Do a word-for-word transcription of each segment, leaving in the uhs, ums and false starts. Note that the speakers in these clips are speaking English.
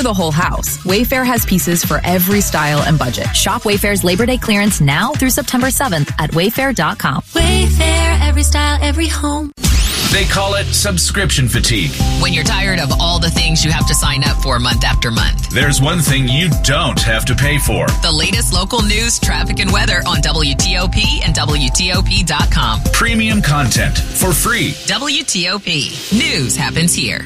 or the whole house, Wayfair has pieces for every style and budget. Shop Wayfair's Labor Day clearance now through September seventh at wayfair dot com. Wayfair, every style, every home. They call it subscription fatigue. When you're tired of all the things you have to sign up for month after month. There's one thing you don't have to pay for. The latest local news, traffic, and weather on W T O P and W T O P dot com. Premium content for free. W T O P. News happens here.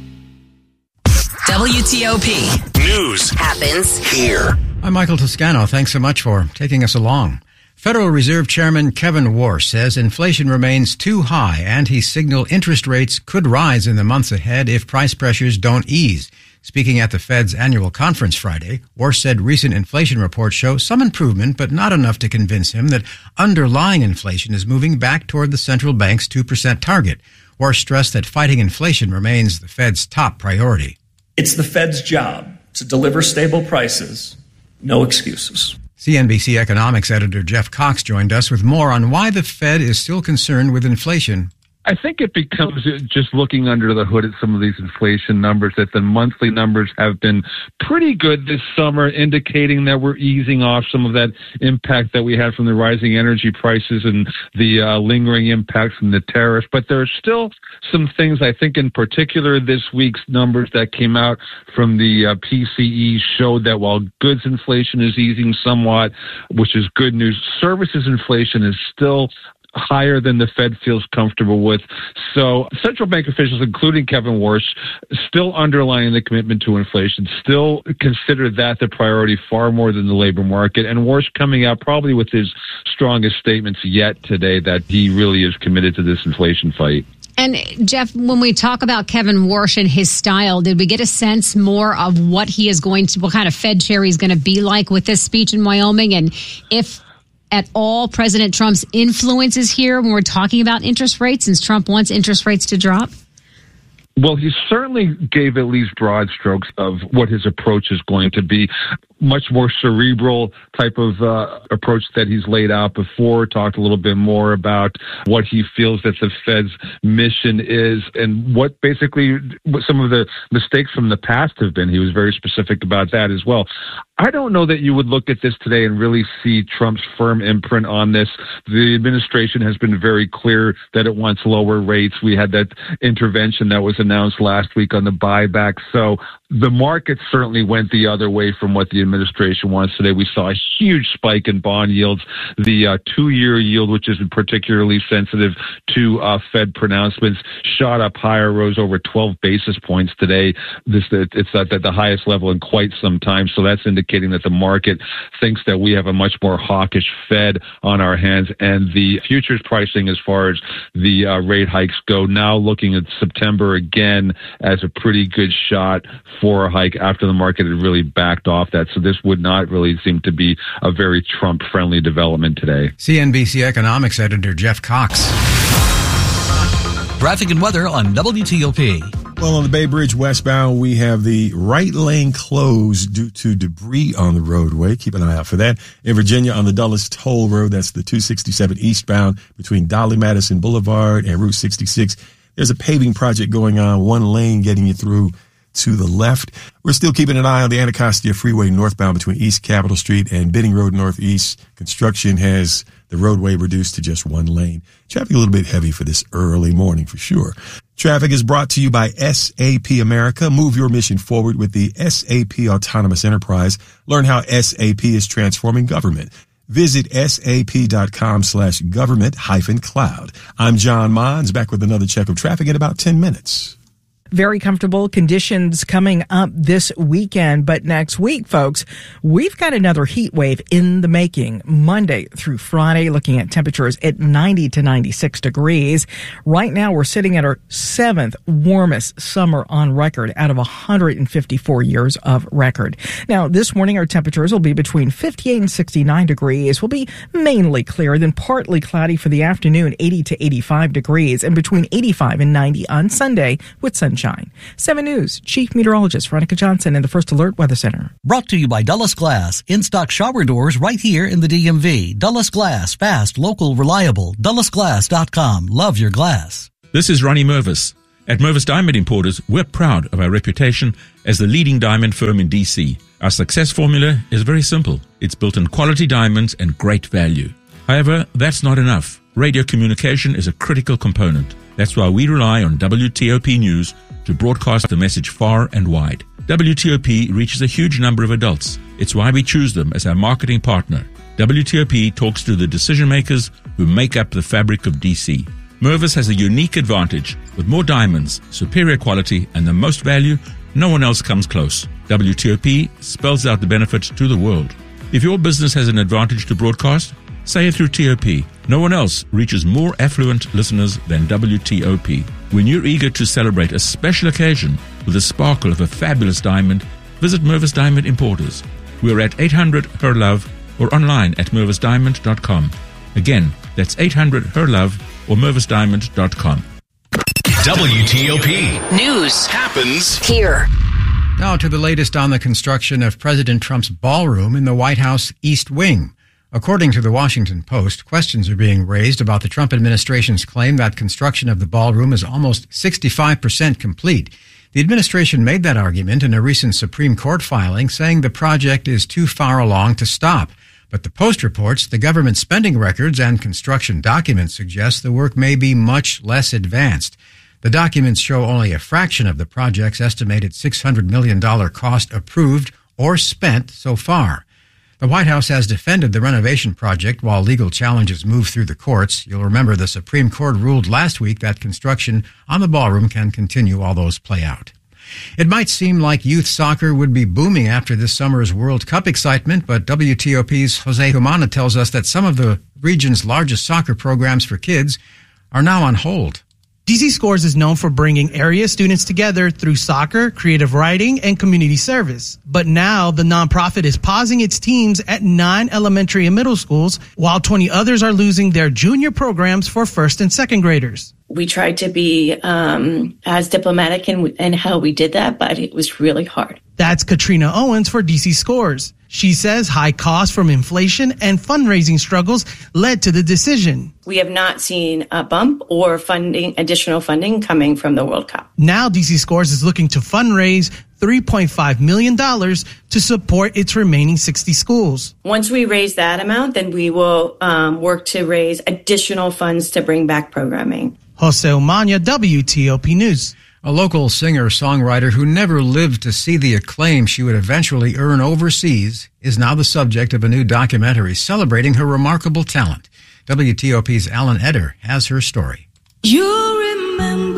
W T O P. News happens here. I'm Michael Toscano. Thanks so much for taking us along. Federal Reserve Chairman Kevin Warsh says inflation remains too high, and he signaled interest rates could rise in the months ahead if price pressures don't ease. Speaking at the Fed's annual conference Friday, Warsh said recent inflation reports show some improvement, but not enough to convince him that underlying inflation is moving back toward the central bank's two percent target. Warsh stressed that fighting inflation remains the Fed's top priority. It's the Fed's job to deliver stable prices, no excuses. C N B C economics editor Jeff Cox joined us with more on why the Fed is still concerned with inflation. I think it becomes just looking under the hood at some of these inflation numbers that the monthly numbers have been pretty good this summer, indicating that we're easing off some of that impact that we had from the rising energy prices and the uh, lingering impacts from the tariffs. But there are still some things, I think, in particular this week's numbers that came out from the uh, P C E showed that while goods inflation is easing somewhat, which is good news, services inflation is still higher than the Fed feels comfortable with. So central bank officials, including Kevin Warsh, still underlying the commitment to inflation, still consider that the priority far more than the labor market. And Warsh coming out probably with his strongest statements yet today that he really is committed to this inflation fight. And Jeff, when we talk about Kevin Warsh and his style, did we get a sense more of what he is going to, what kind of Fed chair he's going to be like with this speech in Wyoming? And if at all President Trump's influence is here when we're talking about interest rates, since Trump wants interest rates to drop? Well, he certainly gave at least broad strokes of what his approach is going to be. Much more cerebral type of uh, approach that he's laid out before, talked a little bit more about what he feels that the Fed's mission is and what basically what some of the mistakes from the past have been. He was very specific about that as well. I don't know that you would look at this today and really see Trump's firm imprint on this. The administration has been very clear that it wants lower rates. We had that intervention that was announced last week on the buyback. So the market certainly went the other way from what the administration wants today. We saw a huge spike in bond yields. The uh, two-year yield, which is particularly sensitive to uh, Fed pronouncements, shot up higher, rose over twelve basis points today. This It's at the highest level in quite some time. So that's indicating that the market thinks that we have a much more hawkish Fed on our hands. And the futures pricing as far as the uh, rate hikes go, now looking at September again as a pretty good shot for a hike after the market had really backed off that. So this would not really seem to be a very Trump-friendly development today. C N B C economics editor Jeff Cox. Traffic and weather on W T O P. Well, on the Bay Bridge westbound, we have the right lane closed due to debris on the roadway. Keep an eye out for that. In Virginia, on the Dulles Toll Road, that's the two sixty-seven eastbound between Dolly Madison Boulevard and Route sixty-six. There's a paving project going on, one lane getting you through to the left. We're still keeping an eye on the Anacostia Freeway northbound between East Capitol Street and Benning Road Northeast. Construction has the roadway reduced to just one lane. Traffic a little bit heavy for this early morning for sure. Traffic is brought to you by S A P America. Move your mission forward with the S A P Autonomous Enterprise. Learn how S A P is transforming government. Visit sap.com slash government hyphen cloud. I'm John Mons, back with another check of traffic in about ten minutes. Very comfortable conditions coming up this weekend. But next week, folks, we've got another heat wave in the making. Monday through Friday, looking at temperatures at ninety to ninety-six degrees. Right now, we're sitting at our seventh warmest summer on record out of one hundred fifty-four years of record. Now, this morning, our temperatures will be between fifty-eight and sixty-nine degrees. Will be mainly clear, then partly cloudy for the afternoon, eighty to eighty-five degrees, and between eighty-five and ninety on Sunday with sunshine. seven News Chief Meteorologist Veronica Johnson in the First Alert Weather Center. Brought to you by Dulles Glass. In-stock shower doors right here in the D M V. Dulles Glass. Fast, local, reliable. Dulles Glass dot com. Love your glass. This is Ronnie Mervis. At Mervis Diamond Importers, we're proud of our reputation as the leading diamond firm in D C. Our success formula is very simple. It's built on quality diamonds and great value. However, that's not enough. Radio communication is a critical component. That's why we rely on W T O P News to broadcast the message far and wide. W T O P reaches a huge number of adults. It's why we choose them as our marketing partner. W T O P talks to the decision makers who make up the fabric of D C. Mervis has a unique advantage. With more diamonds, superior quality, and the most value, no one else comes close. W T O P spells out the benefits to the world. If your business has an advantage to broadcast, say it through T O P. No one else reaches more affluent listeners than W T O P. When you're eager to celebrate a special occasion with the sparkle of a fabulous diamond, visit Mervis Diamond Importers. We're at eight hundred Her Love or online at mervis diamond dot com. Again, that's eight hundred Her Love or mervis diamond dot com. W T O P News happens here. Now to the latest on the construction of President Trump's ballroom in the White House East Wing. According to the Washington Post, questions are being raised about the Trump administration's claim that construction of the ballroom is almost sixty-five percent complete. The administration made that argument in a recent Supreme Court filing, saying the project is too far along to stop. But the Post reports the government spending records and construction documents suggest the work may be much less advanced. The documents show only a fraction of the project's estimated six hundred million dollars cost approved or spent so far. The White House has defended the renovation project while legal challenges move through the courts. You'll remember the Supreme Court ruled last week that construction on the ballroom can continue while those play out. It might seem like youth soccer would be booming after this summer's World Cup excitement, but W T O P's Jose Humana tells us that some of the region's largest soccer programs for kids are now on hold. D C Scores is known for bringing area students together through soccer, creative writing, and community service. But now the nonprofit is pausing its teams at nine elementary and middle schools, while twenty others are losing their junior programs for first and second graders. We tried to be um, as diplomatic in, in how we did that, but it was really hard. That's Katrina Owens for D C Scores. She says high costs from inflation and fundraising struggles led to the decision. We have not seen a bump or funding, additional funding coming from the World Cup. Now D C Scores is looking to fundraise three point five million dollars to support its remaining sixty schools. Once we raise that amount, then we will um, work to raise additional funds to bring back programming. Jose Umania, W T O P News. A local singer-songwriter who never lived to see the acclaim she would eventually earn overseas is now the subject of a new documentary celebrating her remarkable talent. W T O P's Alan Eder has her story. You remember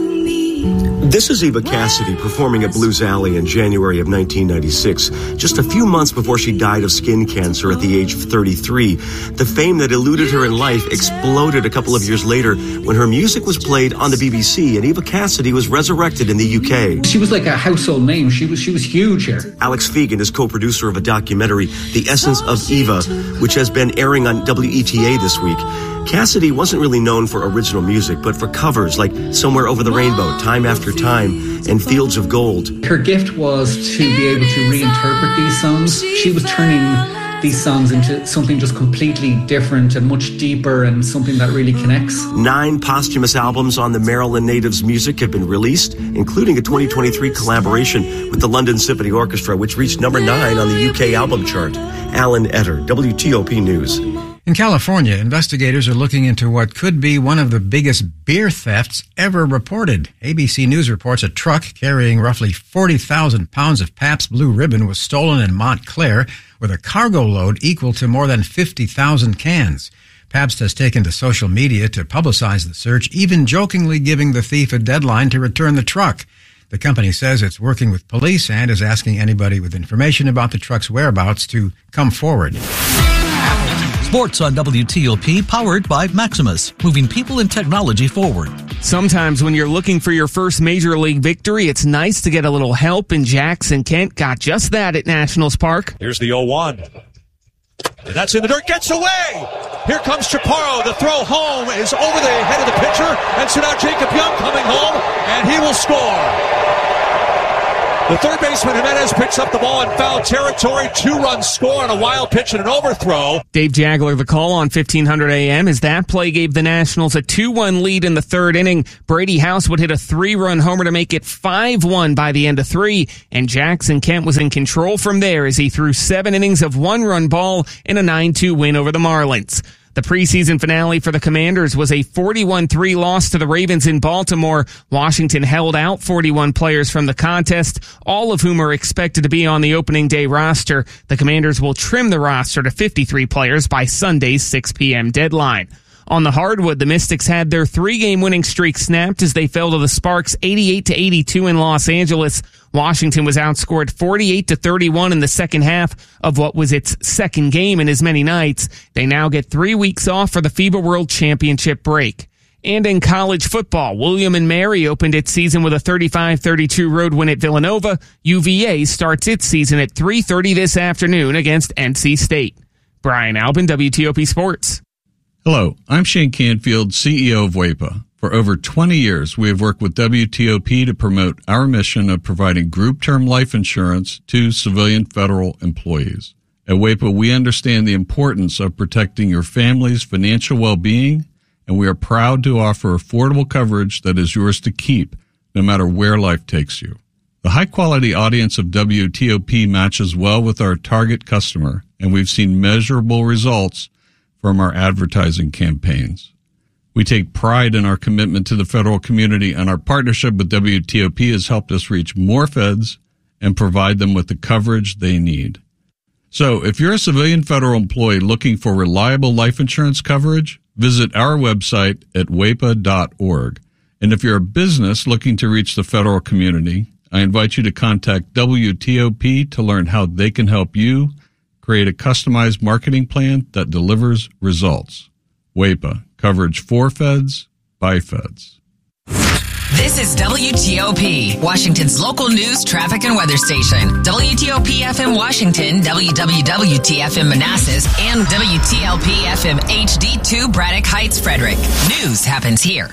me. This is Eva Cassidy performing at Blues Alley in January of nineteen ninety-six, just a few months before she died of skin cancer at the age of thirty-three. The fame that eluded her in life exploded a couple of years later when her music was played on the B B C and Eva Cassidy was resurrected in the U K. She was like a household name. She was she was huge here. Alex Fegan is co-producer of a documentary, The Essence of Eva, which has been airing on W E T A this week. Cassidy wasn't really known for original music, but for covers like Somewhere Over the Rainbow, Time After Time, and Fields of Gold. Her gift was to be able to reinterpret these songs. She was turning these songs into something just completely different and much deeper and something that really connects. Nine posthumous albums on the Maryland native's music have been released, including a twenty twenty-three collaboration with the London Symphony Orchestra, which reached number nine on the U K album chart. Alan Eder, W T O P News. In California, investigators are looking into what could be one of the biggest beer thefts ever reported. A B C News reports a truck carrying roughly forty thousand pounds of Pabst Blue Ribbon was stolen in Montclair with a cargo load equal to more than fifty thousand cans. Pabst has taken to social media to publicize the search, even jokingly giving the thief a deadline to return the truck. The company says it's working with police and is asking anybody with information about the truck's whereabouts to come forward. Sports on W T O P, powered by Maximus, moving people and technology forward. Sometimes when you're looking for your first major league victory, it's nice to get a little help, and Jackson Kent got just that at Nationals Park. Here's the oh one. That's in the dirt, gets away! Here comes Chaparro, the throw home is over the head of the pitcher, and so now Jacob Young coming home, and he will score. The third baseman Jimenez picks up the ball in foul territory. Two-run score on a wild pitch and an overthrow. Dave Jagler, the call on fifteen hundred A M, as that play gave the Nationals a two one lead in the third inning. Brady House would hit a three-run homer to make it five one by the end of three, and Jackson Kent was in control from there as he threw seven innings of one-run ball in a nine two win over the Marlins. The preseason finale for the Commanders was a forty-one three loss to the Ravens in Baltimore. Washington held out forty-one players from the contest, all of whom are expected to be on the opening day roster. The Commanders will trim the roster to fifty-three players by Sunday's six p.m. deadline. On the hardwood, the Mystics had their three-game winning streak snapped as they fell to the Sparks eighty-eight to eighty-two in Los Angeles. Washington was outscored forty-eight to thirty-one in the second half of what was its second game in as many nights. They now get three weeks off for the FIBA World Championship break. And in college football, William and Mary opened its season with a thirty-five thirty-two road win at Villanova. U V A starts its season at three thirty this afternoon against N C State. Brian Albin, W T O P Sports. Hello, I'm Shane Canfield, C E O of W A P A. For over twenty years, we have worked with W T O P to promote our mission of providing group term life insurance to civilian federal employees. At W A P A, we understand the importance of protecting your family's financial well-being, and we are proud to offer affordable coverage that is yours to keep, no matter where life takes you. The high-quality audience of W T O P matches well with our target customer, and we've seen measurable results from our advertising campaigns. We take pride in our commitment to the federal community, and our partnership with W T O P has helped us reach more feds and provide them with the coverage they need. So if you're a civilian federal employee looking for reliable life insurance coverage, visit our website at W A P A dot org. And if you're a business looking to reach the federal community, I invite you to contact W T O P to learn how they can help you create a customized marketing plan that delivers results. W A P A, coverage for feds, by feds. This is W T O P, Washington's local news, traffic, and weather station. W T O P F M Washington, W W W T F M Manassas, and W T L P F M H D two Braddock Heights, Frederick. News happens here.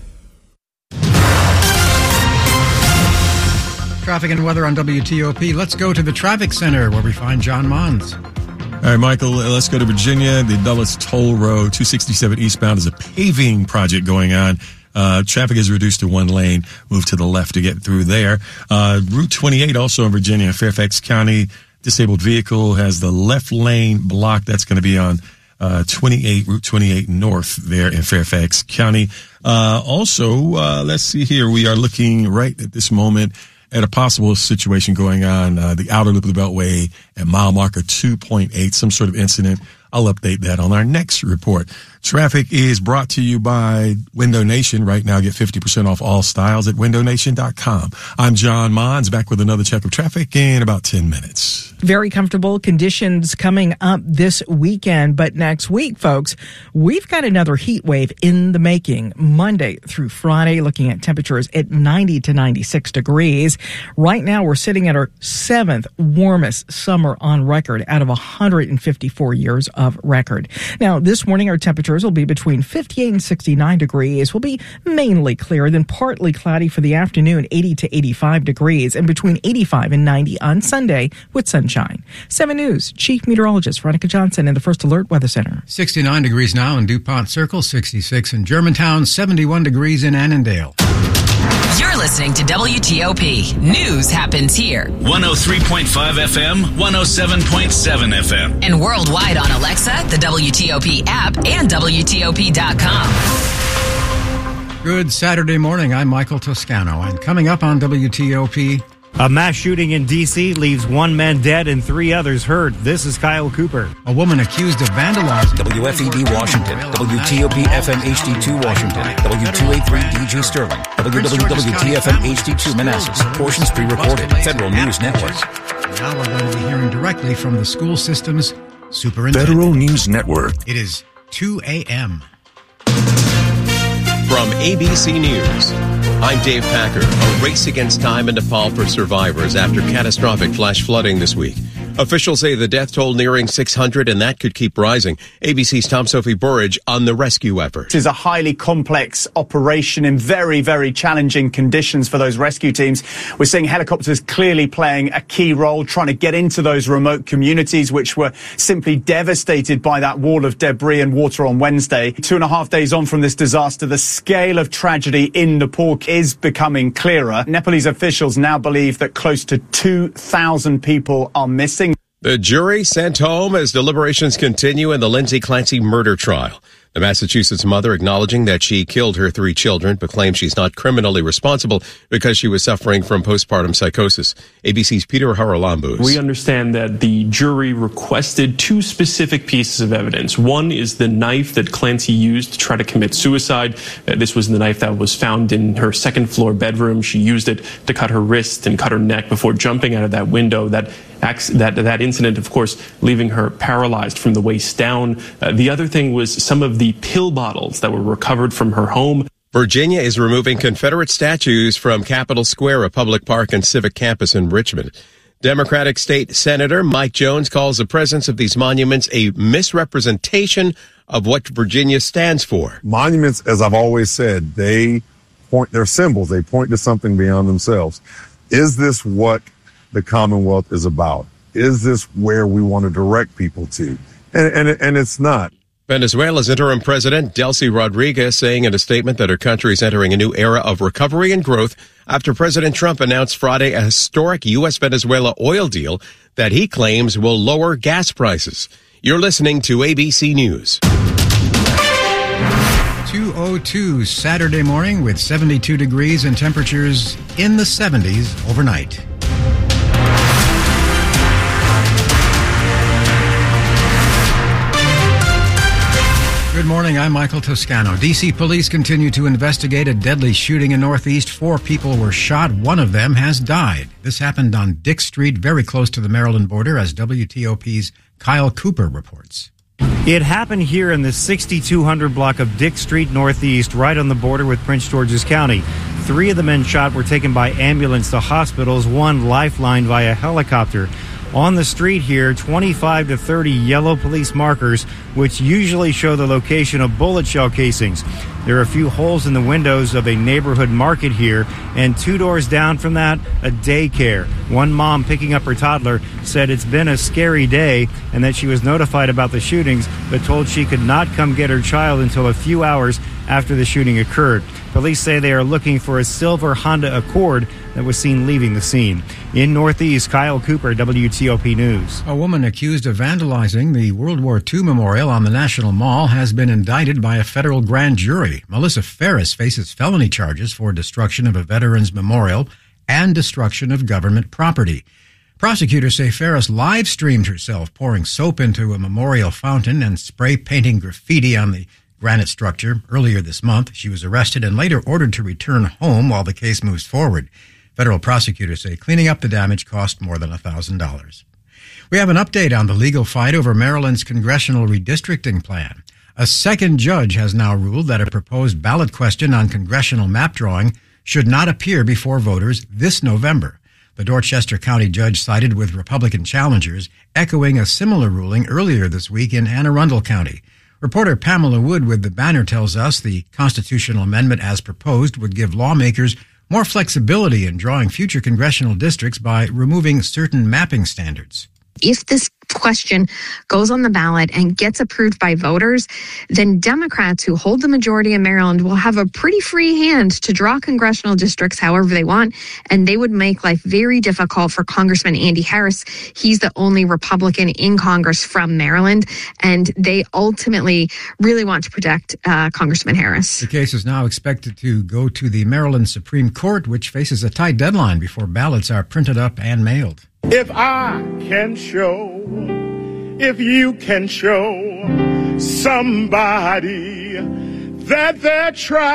Traffic and weather on W T O P. Let's go to the traffic center where we find John Mons. All right, Michael, let's go to Virginia. The Dulles Toll Road, two sixty-seven eastbound, is a paving project going on. Uh, traffic is reduced to one lane. Move to the left to get through there. Uh, Route twenty-eight, also in Virginia, Fairfax County. Disabled vehicle has the left lane blocked. That's going to be on uh, twenty-eight, Route twenty-eight North there in Fairfax County. Uh, also, uh, let's see here. We are looking right at this moment at a possible situation going on, uh, the outer loop of the Beltway at mile marker two point eight, some sort of incident. I'll update that on our next report. Traffic is brought to you by Window Nation. Right now, get fifty percent off all styles at window nation dot com. I'm John Mons, back with another check of traffic in about ten minutes. Very comfortable conditions coming up this weekend, but next week, folks, we've got another heat wave in the making. Monday through Friday, looking at temperatures at ninety to ninety-six degrees. Right now, we're sitting at our seventh warmest summer on record out of one hundred fifty-four years of record. Now, this morning, our temperatures will be between fifty-eight and sixty-nine degrees. Will be mainly clear, then partly cloudy for the afternoon, eighty to eighty-five degrees, and between eighty-five and ninety on Sunday with sunshine. seven News Chief Meteorologist Veronica Johnson in the First Alert Weather Center. sixty-nine degrees now in DuPont Circle, sixty-six in Germantown, seventy-one degrees in Annandale. You're listening to W T O P. News happens here. one oh three point five F M, one oh seven point seven F M. And worldwide on Alexa, the W T O P app, and W T O P dot com. Good Saturday morning. I'm Michael Toscano, and coming up on W T O P... A mass shooting in D C leaves one man dead and three others hurt. This is Kyle Cooper. A woman accused of vandalizing. W F E D Washington, W T O P F M H D two Washington, W two eighty-three D G Sterling, W W W T F M H D two Manassas. Portions pre-recorded. Federal News Network. Now we're going to be hearing directly from the school system's superintendent. Federal News Network. It is two a.m. From A B C News, I'm Dave Packer. A race against time in Nepal for survivors after catastrophic flash flooding this week. Officials say the death toll nearing six hundred, and that could keep rising. A B C's Tom Sophie Burridge on the rescue effort. It is a highly complex operation in very, very challenging conditions for those rescue teams. We're seeing helicopters clearly playing a key role, trying to get into those remote communities which were simply devastated by that wall of debris and water on Wednesday. Two and a half days on from this disaster, the scale of tragedy in Nepal is becoming clearer. Nepalese officials now believe that close to two thousand people are missing. The jury sent home as deliberations continue in the Lindsay Clancy murder trial. The Massachusetts mother acknowledging that she killed her three children, but claims she's not criminally responsible because she was suffering from postpartum psychosis. A B C's Peter Haralambous. We understand that the jury requested two specific pieces of evidence. One is the knife that Clancy used to try to commit suicide. Uh, this was the knife that was found in her second floor bedroom. She used it to cut her wrist and cut her neck before jumping out of that window. That That, that incident, of course, leaving her paralyzed from the waist down. Uh, the other thing was some of the pill bottles that were recovered from her home. Virginia is removing Confederate statues from Capitol Square, a public park and civic campus in Richmond. Democratic State Senator Mike Jones calls the presence of these monuments a misrepresentation of what Virginia stands for. Monuments, as I've always said, they point, they're symbols. They point to something beyond themselves. Is this what the Commonwealth is about? Is this where we want to direct people to? And, and, and it's not. Venezuela's interim president, Delcy Rodriguez, saying in a statement that her country is entering a new era of recovery and growth after President Trump announced Friday a historic U S Venezuela oil deal that he claims will lower gas prices. You're listening to A B C News. two oh two Saturday morning with seventy-two degrees and temperatures in the seventies overnight. Good morning, I'm Michael Toscano. D C police continue to investigate a deadly shooting in Northeast. Four people were shot. One of them has died. This happened on Dick Street, very close to the Maryland border, as W T O P's Kyle Cooper reports. It happened here in the sixty-two hundred block of Dick Street Northeast, right on the border with Prince George's County. Three of the men shot were taken by ambulance to hospitals, one lifelined via helicopter. On the street here, twenty-five to thirty yellow police markers, which usually show the location of bullet shell casings. There are a few holes in the windows of a neighborhood market here, and two doors down from that, a daycare. One mom picking up her toddler said it's been a scary day and that she was notified about the shootings, but told she could not come get her child until a few hours after the shooting occurred. Police say they are looking for a silver Honda Accord that was seen leaving the scene. In Northeast, Kyle Cooper, W T O P News. A woman accused of vandalizing the World War Two memorial on the National Mall has been indicted by a federal grand jury. Melissa Ferris faces felony charges for destruction of a veterans memorial and destruction of government property. Prosecutors say Ferris live-streamed herself pouring soap into a memorial fountain and spray painting graffiti on the granite structure earlier this month. She was arrested and later ordered to return home while the case moves forward. Federal prosecutors say cleaning up the damage cost more than one thousand dollars. We have an update on the legal fight over Maryland's congressional redistricting plan. A second judge has now ruled that a proposed ballot question on congressional map drawing should not appear before voters this November. The Dorchester County judge sided with Republican challengers, echoing a similar ruling earlier this week in Anne Arundel County. Reporter Pamela Wood with the Banner tells us the constitutional amendment as proposed would give lawmakers more flexibility in drawing future congressional districts by removing certain mapping standards. If this question goes on the ballot and gets approved by voters, then Democrats who hold the majority in Maryland will have a pretty free hand to draw congressional districts however they want, and they would make life very difficult for Congressman Andy Harris. He's the only Republican in Congress from Maryland, and they ultimately really want to protect uh, Congressman Harris. The case is now expected to go to the Maryland Supreme Court, which faces a tight deadline before ballots are printed up and mailed. If I can show, if you can show somebody that their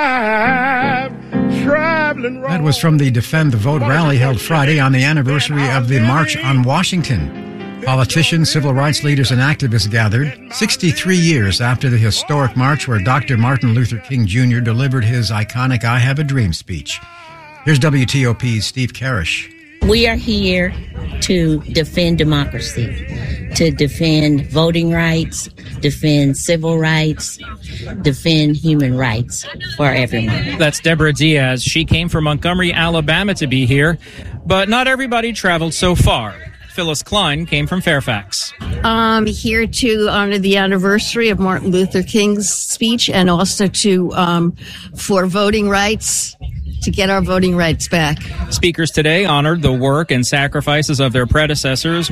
tribe traveling. That was from the Defend the Vote rally held Friday on the anniversary of the March on Washington. Politicians, civil rights leaders, and activists gathered sixty-three years after the historic march where Doctor Martin Luther King Junior delivered his iconic I Have a Dream speech. Here's W T O P's Steve Karish. We are here to defend democracy, to defend voting rights, defend civil rights, defend human rights for everyone. That's Deborah Diaz. She came from Montgomery, Alabama to be here, but not everybody traveled so far. Phyllis Klein came from Fairfax. I'm here to honor the anniversary of Martin Luther King's speech and also to um, for voting rights, to get our voting rights back. Speakers today honored the work and sacrifices of their predecessors.